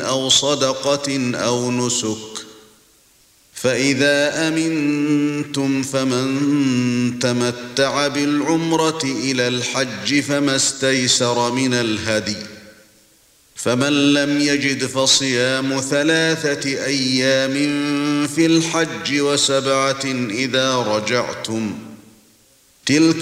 أو صدقة أو نسك. فإذا أمنتم فمن تمتع بالعمرة إلى الحج فما استيسر من الهدي، فمن لم يجد فصيام 3 أيام في الحج و7 إذا رجعتم، تلك